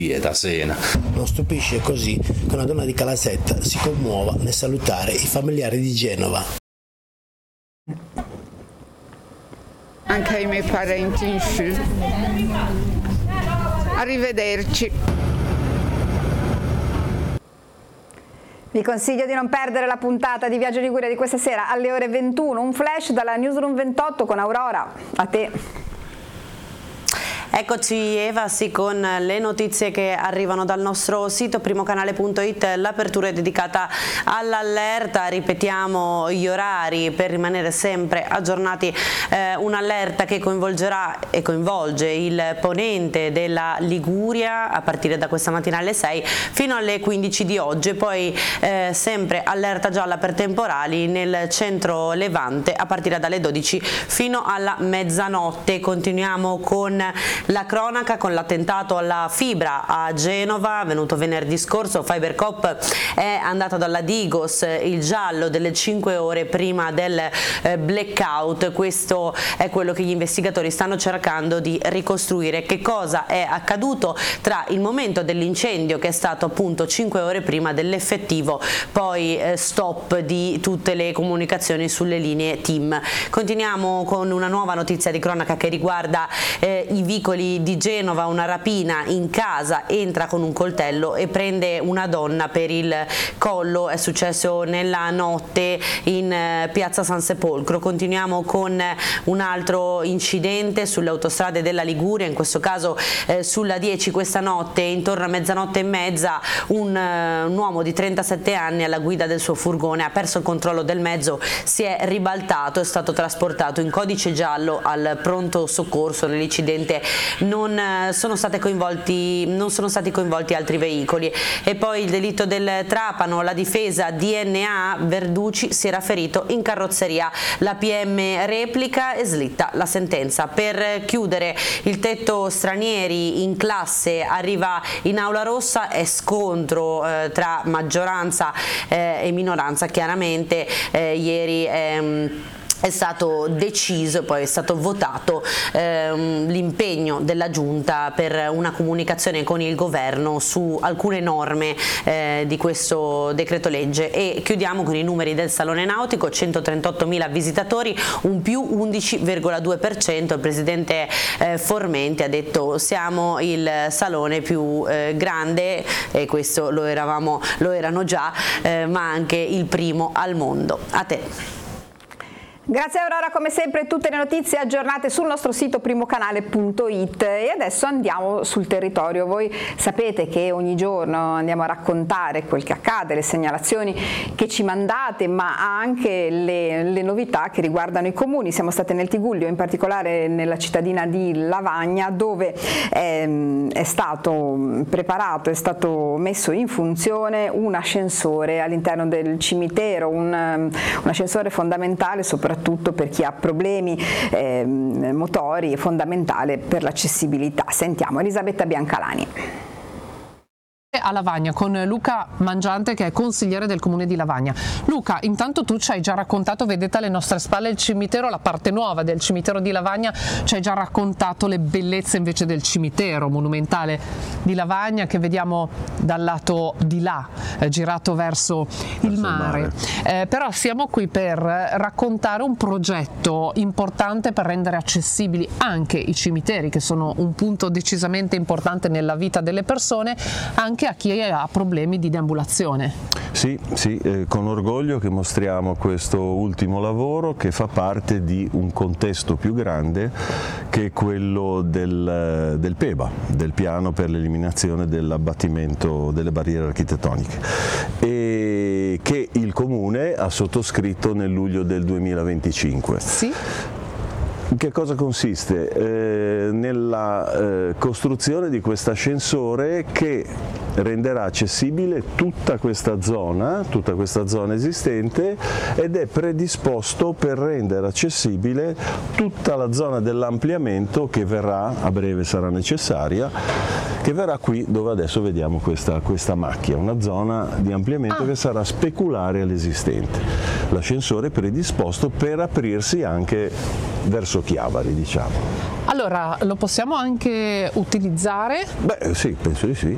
da Siena. Non stupisce così che una donna di Calasetta si commuova nel salutare i familiari di Genova. Anche ai miei parenti in su. Arrivederci. Vi consiglio di non perdere la puntata di Viaggio Liguria di questa sera alle ore 21, un flash dalla Newsroom 28 con Aurora. A te. Eccoci Eva, sì, con le notizie che arrivano dal nostro sito primocanale.it. L'apertura è dedicata all'allerta, ripetiamo gli orari per rimanere sempre aggiornati, un'allerta che coinvolgerà e coinvolge il ponente della Liguria a partire da questa mattina alle 6 fino alle 15 di oggi, poi sempre allerta gialla per temporali nel centro Levante a partire dalle 12 fino alla mezzanotte. Continuiamo con la cronaca, con l'attentato alla fibra a Genova avvenuto venerdì scorso. Fibercop è andato dalla Digos, il giallo delle 5 ore prima del blackout. Questo è quello che gli investigatori stanno cercando di ricostruire, che cosa è accaduto tra il momento dell'incendio, che è stato appunto 5 ore prima, dell'effettivo poi stop di tutte le comunicazioni sulle linee TIM. Continuiamo con una nuova notizia di cronaca che riguarda i vicoli di Genova. Una rapina in casa, entra con un coltello e prende una donna per il collo. È successo nella notte in piazza San Sepolcro. Continuiamo con un altro incidente sulle autostrade della Liguria, in questo caso sulla 10 questa notte intorno a mezzanotte e mezza un uomo di 37 anni alla guida del suo furgone ha perso il controllo del mezzo, si è ribaltato, è stato trasportato in codice giallo al pronto soccorso. Nell'incidente non sono stati coinvolti altri veicoli. E poi il delitto del trapano, la difesa DNA, Verducci si era ferito in carrozzeria, la PM replica e slitta la sentenza. Per chiudere, il tetto stranieri in classe arriva in aula rossa, è scontro tra maggioranza e minoranza. Chiaramente ieri è stato deciso, poi è stato votato l'impegno della Giunta per una comunicazione con il governo su alcune norme di questo decreto legge. E chiudiamo con i numeri del Salone Nautico: 138.000 visitatori, un più 11,2%. Il presidente Formenti ha detto: siamo il salone più grande, e questo lo erano già, ma anche il primo al mondo. A te. Grazie Aurora, come sempre tutte le notizie aggiornate sul nostro sito primocanale.it. E adesso andiamo sul territorio. Voi sapete che ogni giorno andiamo a raccontare quel che accade, le segnalazioni che ci mandate, ma anche le novità che riguardano i comuni. Siamo state nel Tigullio, in particolare nella cittadina di Lavagna, dove è stato preparato, è stato messo in funzione un ascensore all'interno del cimitero, un ascensore fondamentale soprattutto per chi ha problemi motori, è fondamentale per l'accessibilità. Sentiamo Elisabetta Biancalani. A Lavagna con Luca Mangiante, che è consigliere del comune di Lavagna. Luca, intanto tu ci hai già raccontato, vedete alle nostre spalle il cimitero, la parte nuova del cimitero di Lavagna, ci hai già raccontato le bellezze invece del cimitero monumentale di Lavagna che vediamo dal lato di là, girato verso il mare. Però siamo qui per raccontare un progetto importante per rendere accessibili anche i cimiteri, che sono un punto decisamente importante nella vita delle persone, anche a chi ha problemi di deambulazione. Sì, con orgoglio che mostriamo questo ultimo lavoro che fa parte di un contesto più grande che è quello del PEBA, del piano per l'eliminazione dell'abbattimento delle barriere architettoniche, e che il Comune ha sottoscritto nel luglio del 2025. Sì. In che cosa consiste? Nella costruzione di questo ascensore che renderà accessibile tutta questa zona esistente, ed è predisposto per rendere accessibile tutta la zona dell'ampliamento che verrà, a breve sarà necessaria, che verrà qui dove adesso vediamo questa macchia, una zona di ampliamento che sarà speculare all'esistente. L'ascensore è predisposto per aprirsi anche verso Chiavari, diciamo. Allora, lo possiamo anche utilizzare? Beh sì, penso di sì.